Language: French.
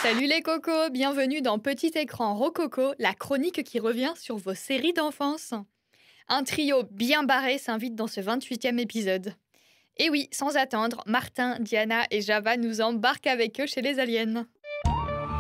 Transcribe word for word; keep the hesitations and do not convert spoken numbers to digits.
Salut les cocos, bienvenue dans Petit écran Rococo, la chronique qui revient sur vos séries d'enfance. Un trio bien barré s'invite dans ce vingt-huitième épisode. Et oui, sans attendre, Martin, Diana et Java nous embarquent avec eux chez les aliens.